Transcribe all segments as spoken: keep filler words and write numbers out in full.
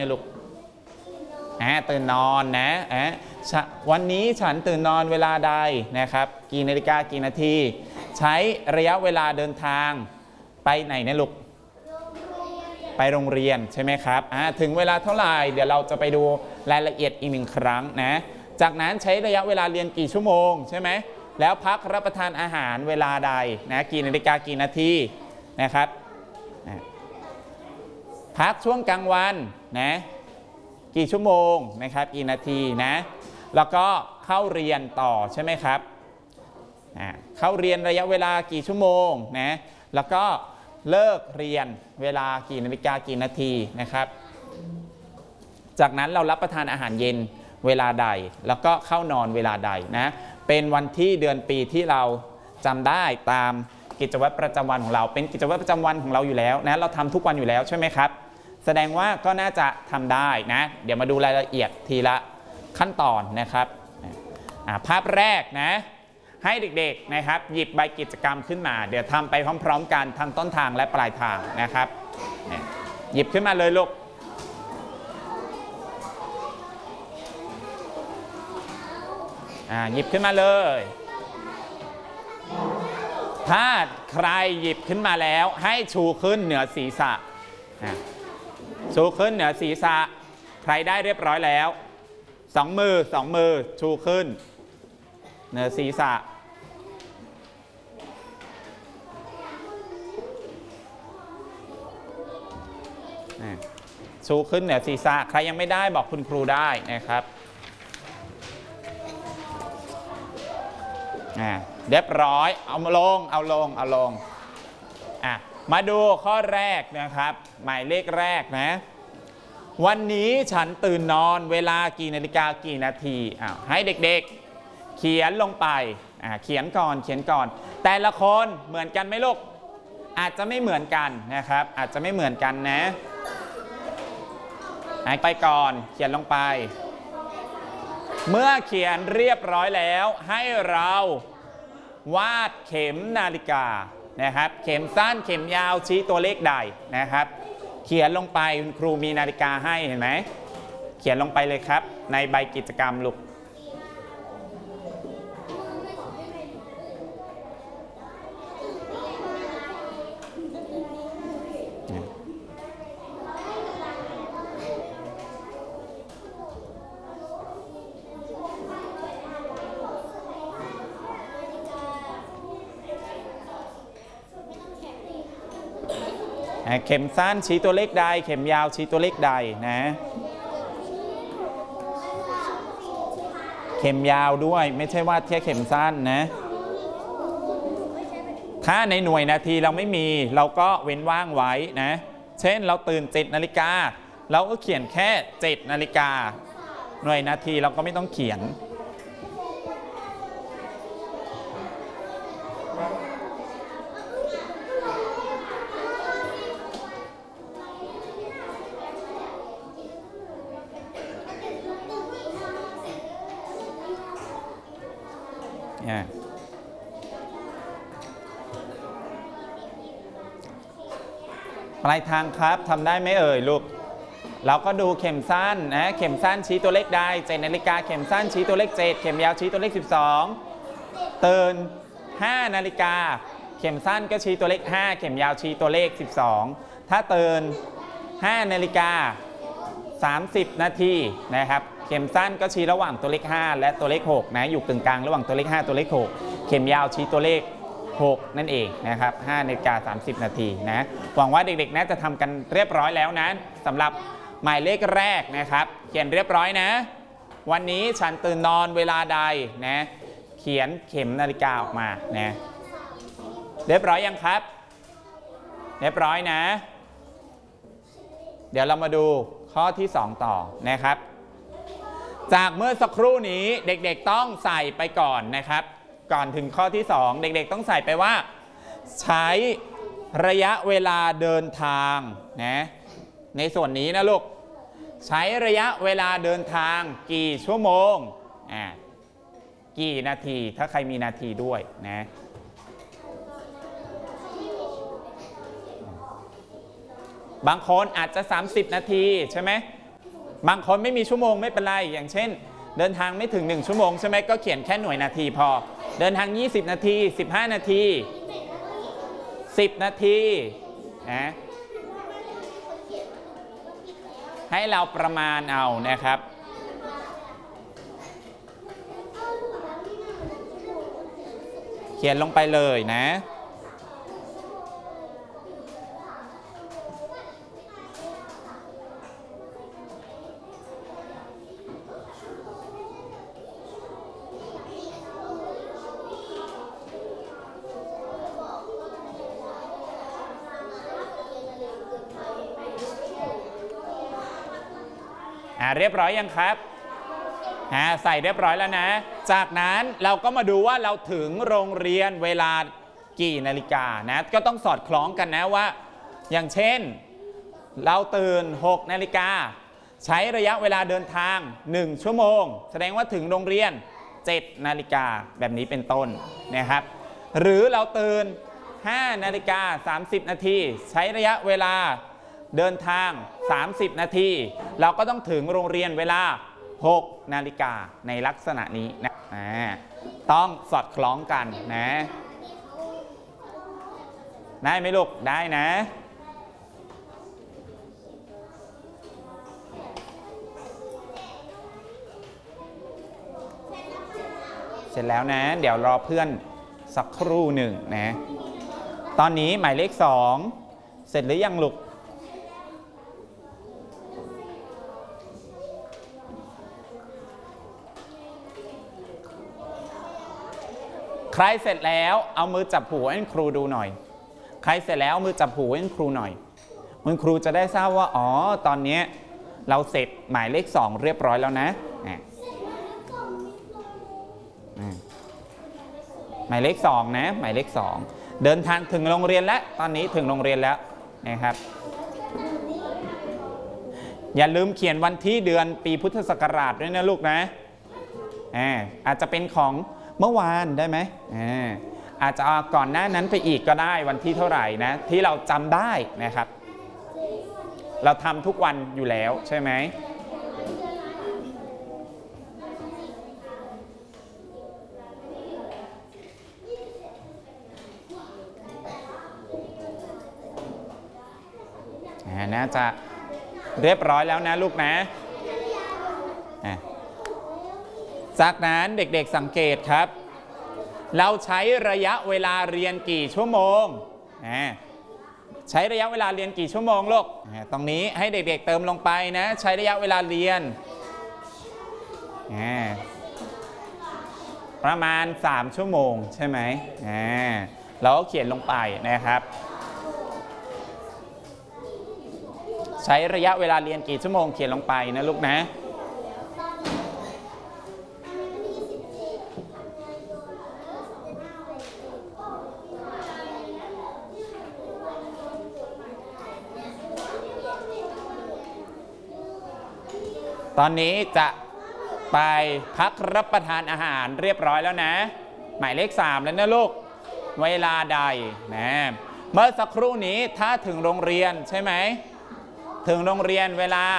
เนี่ยลูกอ่าตื่นนอนนะอ่าวันนี้ฉันตื่นนอนเวลาใดนะครับกี่นาฬิกากี่นาทีใช้ระยะเวลาเดินทางไปไหนเนี่ยลูกไปโรงเรียนใช่ไหมครับอ่าถึงเวลาเท่าไหร่เดี๋ยวเราจะไปดูรายละเอียดอีกหนึ่งครั้งนะจากนั้นใช้ระยะเวลาเรียนกี่ชั่วโมงใช่ไหมแล้วพักรับประทานอาหารเวลาใดนะกี่นาฬิกากี่นาทีนะครับพักช่วงกลางวันนะกี่ชั่วโมงนะครับกี่นาทีนะแล้วก็เข้าเรียนต่อใช่ไหมครับเข้าเรียนระยะเวลากี่ชั่วโมงนะแล้วก็เลิกเรียนเวลากี่นาฬิกากี่นาทีนะครับจากนั้นเรารับประทานอาหารเย็นเวลาใดแล้วก็เข้านอนเวลาใดนะเป็นวันที่เดือนปีที่เราจำได้ตามกิจวัตรประจำวันของเราเป็นกิจวัตรประจำวันของเราอยู่แล้วนะเราทำทุกวันอยู่แล้วใช่ไหมครับแสดงว่าก็น่าจะทำได้นะเดี๋ยวมาดูรายละเอียดทีละขั้นตอนนะครับภาพแรกนะให้เด็กๆนะครับหยิบใบกิจกรรมขึ้นมาเดี๋ยวทำไปพร้อมๆกันทั้งต้นทางและปลายทางนะครับหยิบขึ้นมาเลยลูกหยิบขึ้นมาเลยถ้าใครหยิบขึ้นมาแล้วให้ชูขึ้นเหนือศีรษะชูขึ้นเหนือศีรษะใครได้เรียบร้อยแล้วสองมือสองมือชูขึ้นเหนือศีรษะชูขึ้นเหนือศีรษะใครยังไม่ได้บอกคุณครูได้นะครับเรียบร้อยเอาลงเอาลงเอาลงอ่ะมาดูข้อแรกนะครับหมายเลขแรกนะวันนี้ฉันตื่นนอนเวลากี่นาฬิกากี่นาทีอ้าวให้เด็กๆเขียนลงไปอ่าเขียนก่อนเขียนก่อนแต่ละคนเหมือนกันไหมลูกอาจจะไม่เหมือนกันนะครับอาจจะไม่เหมือนกันนะไปก่อนเขียนลงไปเมื่อเขียนเรียบร้อยแล้วให้เราวาดเข็มนาฬิกานะครับเข็มสั้นเข็มยาวชี้ตัวเลขใดนะครับเขียนลงไปคุณครูมีนาฬิกาให้เห็นไหมเขียนลงไปเลยครับในใบกิจกรรมลูกเข็มสั้นชี้ตัวเลขใดเข็มยาวชี้ตัวเลขใดนะเข็มยาวด้วยไม่ใช่ว่าแค่เข็มสั้นนะถ้าในหน่วยนาทีเราไม่มีเราก็เว้นว่างไว้นะเช่นเราตื่นเจ็ดนาฬิกาเราก็เขียนแค่เจ็ดนาฬิกาหน่วยนาทีเราก็ไม่ต้องเขียนปลายทางครับทำได้ไหมเอ่ยลูกเราก็ดูเข็มสั้นนะเข็มสั้นชี้ตัวเลขได้เจ็ดนาฬิกาเข็มสั้นชี้ตัวเลขเจ็ดเข็มยาวชี้ตัวเลขสิบสองตื่นห้านาฬิกาเข็มสั้นก็ชี้ตัวเลขห้าเข็มยาวชี้ตัวเลขสิบสองถ้าตื่นห้านาฬิกาสามสิบนาทีนะครับเข็มสั้นก็ชี้ระหว่างตัวเลขห้าและตัวเลขหกนะอยู่กึ่งกลางระหว่างตัวเลขห้าตัวเลขหกเข็มยาวชี้ตัวเลขหกนั่นเองนะครับห้านาฬิกาสามสิบนาทีนะหวังว่าเด็กๆน่าจะทำกันเรียบร้อยแล้วนะสำหรับหมายเลขแรกนะครับเขียนเรียบร้อยนะวันนี้ฉันตื่นนอนเวลาใดนะเขียนเข็มนาฬิกาออกมานะเรียบร้อยยังครับเรียบร้อยนะเดี๋ยวเรามาดูข้อที่สองต่อนะครับจากเมื่อสักครู่นี้เด็กๆต้องใส่ไปก่อนนะครับก่อนถึงข้อที่สองเด็กๆต้องใส่ไปว่าใช้ระยะเวลาเดินทางนะในส่วนนี้นะลูกใช้ระยะเวลาเดินทางกี่ชั่วโมงอ่ากี่นาทีถ้าใครมีนาทีด้วยนะบางคนอาจจะสามสิบนาทีใช่ไหมบางคนไม่มีชั่วโมงไม่เป็นไรอย่างเช่นเดินทางไม่ถึงหนึ่งชั่วโมงใช่ไหมก็เขียนแค่หน่วยนาทีพอเดินทางยี่สิบนาทีสิบห้านาทีสิบนาทีนะให้เราประมาณเอานะครับเขียนลงไปเลยนะอ่าเรียบร้อยยังครับอ่าใส่เรียบร้อยแล้วนะจากนั้นเราก็มาดูว่าเราถึงโรงเรียนเวลากี่นาฬิกานะก็ต้องสอดคล้องกันนะว่าอย่างเช่นเราตื่นหกนาฬิกาใช้ระยะเวลาเดินทางหนึ่งชั่วโมงแสดงว่าถึงโรงเรียนเจ็ดนาฬิกาแบบนี้เป็นต้นนะครับหรือเราตื่นห้านาฬิกาสามสิบนาทีใช้ระยะเวลาเดินทางสามสิบนาทีเราก็ต้องถึงโรงเรียนเวลาหกนาฬิกาในลักษณะนี้นะต้องสอดคล้องกันนะได้ไหมลูกได้นะเสร็จแล้วนะเดี๋ยวรอเพื่อนสักครู่หนึ่งนะตอนนี้หมายเลขสองเสร็จหรือยังลูกใครเสร็จแล้วเอามือจับหูให้ครูดูหน่อยใครเสร็จแล้วเอามือจับหูให้ครูหน่อยคุณครูจะได้ทราบว่าอ๋อตอนนี้เราเสร็จหมายเลขสองเรียบร้อยแล้วนะหมายเลขสองนะหมายเลขสองเดินทางถึงโรงเรียนแล้วตอนนี้ถึงโรงเรียนแล้วนะครับอย่าลืมเขียนวันที่เดือนปีพุทธศักราชด้วยนะลูกนะอ่าอาจจะเป็นของเมื่อวานได้ไหมอ่าอาจจะเอาก่อนหน้านั้นไปอีกก็ได้วันที่เท่าไหร่นะที่เราจำได้นะครับเราทำทุกวันอยู่แล้วใช่ไหมน่าจะเรียบร้อยแล้วนะลูกนะจากนั้นเด็กๆสังเกตครับเราใช้ระยะเวลาเรียนกี่ชั่วโมงใช้ระยะเวลาเรียนกี่ชั่วโมงลูกตรงนี้ให้เด็กๆเติมลงไปนะใช้ระยะเวลาเรียนประมาณสามชั่วโมงใช่ไหมเราก็เขียนลงไปนะครับใช้ระยะเวลาเรียนกี่ชั่วโมงเขียนลงไปนะลูกนะตอนนี้จะไปพักรับประทานอาหารเรียบร้อยแล้วนะหมายเลขสามแล้วนะลูกเวลาใดนะเมื่อสักครู่นี้ถ้าถึงโรงเรียนใช่ไหมถึงโรงเรียนเวลา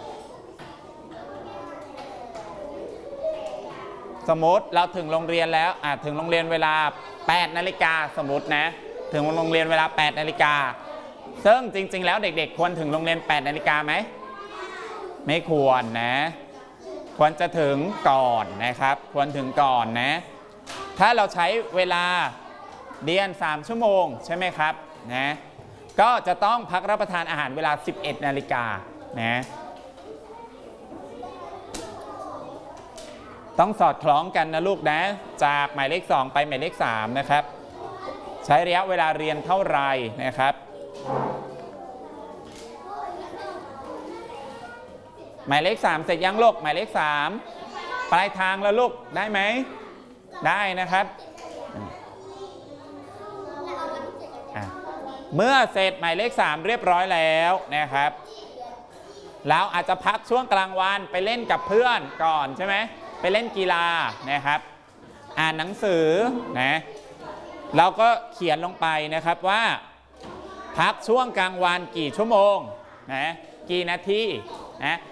สมมติเราถึงโรงเรียนแล้วอ่ะถึงโรงเรียนเวลาแปดนาฬิกาสมมตินะถึงโรงเรียนเวลาแปดนาฬิกาซึ่งจริงๆแล้วเด็กๆควรถึงโรงเรียนแปดนาฬิกาไหมไม่ควรนะควรจะถึงก่อนนะครับควรถึงก่อนนะถ้าเราใช้เวลาเรียนสามชั่วโมงใช่ไหมครับนะก็จะต้องพักรับประทานอาหารเวลาสิบเอ็ดนาฬิกานะต้องสอดคล้องกันนะลูกนะจากหมายเลขสองไปหมายเลขสามนะครับใช้ระยะเวลาเรียนเท่าไหร่นะครับหมายเลขสามเสร็จยังลูกหมายเลขสามปลายทางแล้วลูกได้ไหมได้นะครับเมื่อเสร็จหมายเลขสามเรียบร้อยแล้วนะครับเราอาจจะพักช่วงกลางวันไปเล่นกับเพื่อนก่อนใช่ไหมไปเล่นกีฬานะครับอ่านหนังสือนะเราก็เขียนลงไปนะครับว่าพักช่วงกลางวันกี่ชั่วโมงนะกี่นาทีนะ